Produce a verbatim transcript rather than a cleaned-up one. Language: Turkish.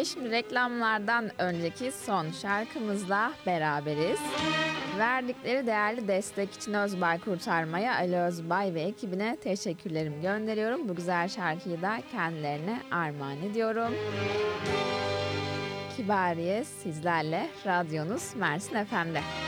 Şimdi reklamlardan önceki son şarkımızla beraberiz. Verdikleri değerli destek için Özbay Kurtarma'ya, Ali Özbay ve ekibine teşekkürlerimi gönderiyorum. Bu güzel şarkıyı da kendilerine armağan ediyorum. Kibariye sizlerle, radyonuz Mersin F M'de.